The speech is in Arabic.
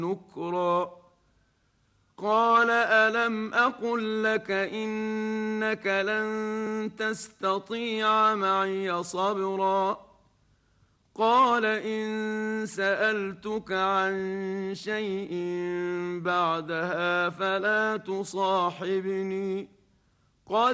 نكرا. قال ألم أقل لك إنك لن تستطيع معي صبرا. قال إن سألتك عن شيء بعدها فلا تصاحبني. قد